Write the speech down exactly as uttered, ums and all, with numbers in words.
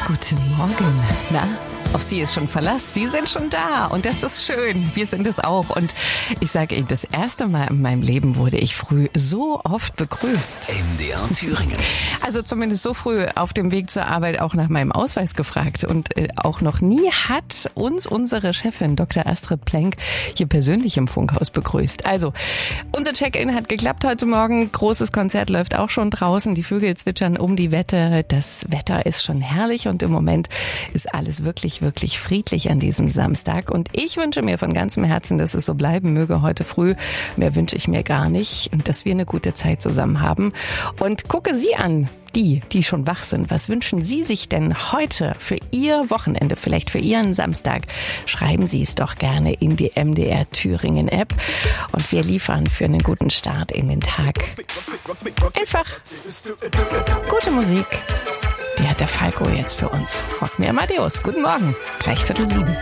Guten Morgen. Na, auf Sie ist schon Verlass. Sie sind schon da und das ist schön. Wir sind es auch. Und ich sage Ihnen, das erste Mal in meinem Leben wurde ich früh so oft begrüßt. M D R Thüringen. Also zumindest so früh auf dem Weg zur Arbeit auch nach meinem Ausweis gefragt. Und äh, auch noch nie hat uns unsere Chefin Doktor Astrid Plenk hier persönlich im Funkhaus begrüßt. Also, unser Check-in hat geklappt heute Morgen. Großes Konzert läuft auch schon draußen. Die Vögel zwitschern um die Wette. Das Wetter ist schon herrlich und im Moment ist alles wirklich, wirklich friedlich an diesem Samstag. Und ich wünsche mir von ganzem Herzen, dass es so bleiben möge heute früh. Mehr wünsche ich mir gar nicht. Und dass wir eine gute Zeit zusammen haben. Und gucke Sie an. Die, die schon wach sind. Was wünschen Sie sich denn heute für Ihr Wochenende, vielleicht für Ihren Samstag? Schreiben Sie es doch gerne in die M D R Thüringen App und wir liefern für einen guten Start in den Tag einfach gute Musik. Die hat der Falco jetzt für uns. Rock mir Amadeus. Guten Morgen. Gleich Viertel sieben.